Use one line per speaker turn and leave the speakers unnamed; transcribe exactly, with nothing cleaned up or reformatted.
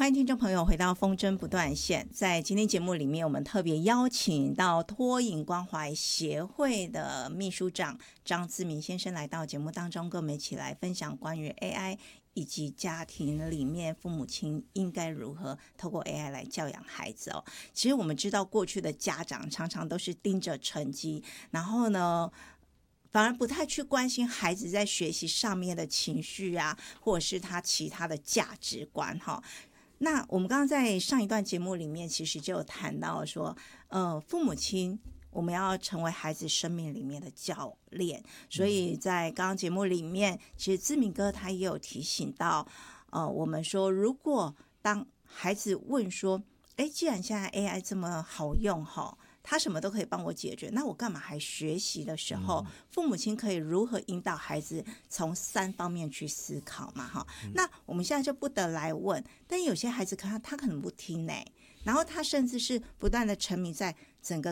欢迎听众朋友回到风筝不断线。在今天节目里面，我们特别邀请到托婴关怀协会的秘书长张自明先生来到节目当中，跟我们一起来分享关于 A I 以及家庭里面父母亲应该如何透过 A I 来教养孩子哦。其实我们知道过去的家长常常都是盯着成绩，然后呢反而不太去关心孩子在学习上面的情绪啊，或者是他其他的价值观哈。那我们刚刚在上一段节目里面其实就有谈到说呃，父母亲我们要成为孩子生命里面的教练，所以在刚刚节目里面其实自明哥他也有提醒到呃，我们说如果当孩子问说诶，既然现在 A I 这么好用哈，他什么都可以帮我解决，那我干嘛还学习的时候，父母亲可以如何引导孩子从三方面去思考嘛哈、嗯？那我们现在就不得来问，但有些孩子可能他可能不听呢，然后他甚至是不断的沉迷在整个